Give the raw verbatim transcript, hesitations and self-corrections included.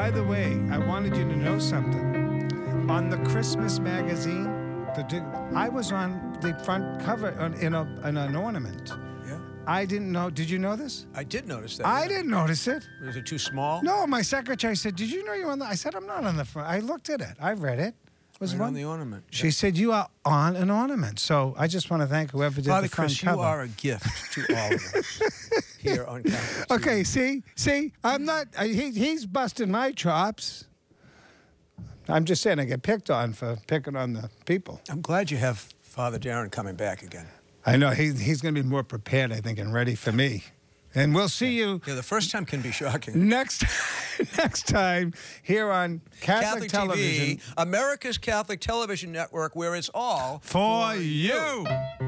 by the way, I wanted you to know something. On the Christmas magazine, the, I was on the front cover on, in, a, in an ornament. Yeah. I didn't know. Did you know this? I did notice that. I yeah. didn't notice it. Was it too small? No, my secretary said, "Did you know you were on the?" I said, "I'm not on the front." I looked at it. I read it. It was Right one on the ornament. She yeah. said, "You are on an ornament." So I just want to thank whoever did Father the front Chris, cover. you are a gift to all of us here on Catholic T V. Okay, see, see, I'm not. I, he, he's busting my chops. I'm just saying I get picked on for picking on the people. I'm glad you have Father Darren coming back again. I know he, he's going to be more prepared, I think, and ready for me. And we'll see you Yeah, the first time can be shocking. next next time here on Catholic, Catholic Television T V, America's Catholic Television Network, where it's all for you.